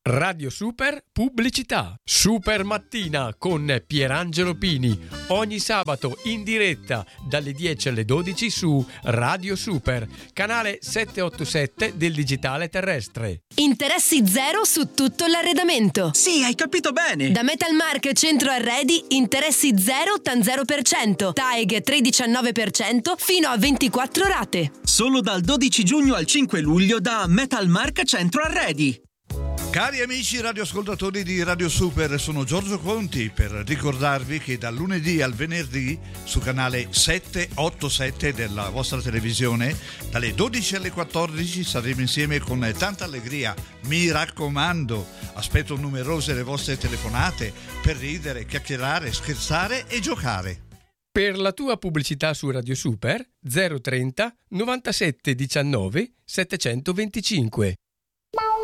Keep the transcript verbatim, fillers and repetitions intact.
Radio Super Pubblicità. Super Mattina con Pierangelo Pini. Ogni sabato in diretta dalle dieci alle dodici su Radio Super, canale settecentottantasette del digitale terrestre. Interessi zero su tutto l'arredamento. Sì, hai capito bene. Da Metalmark Centro Arredi, interessi zero tan zero per cento. T A E G tre virgola diciannove per cento fino a ventiquattro rate. Solo dal dodici giugno al cinque luglio da Metalmark Centro Arredi. Cari amici radioascoltatori di Radio Super, sono Giorgio Conti per ricordarvi che dal lunedì al venerdì su canale settecentottantasette della vostra televisione, dalle dodici alle quattordici saremo insieme con tanta allegria. Mi raccomando, aspetto numerose le vostre telefonate per ridere, chiacchierare, scherzare e giocare. Per la tua pubblicità su Radio Super zero trenta novantasette diciannove settecentoventicinque.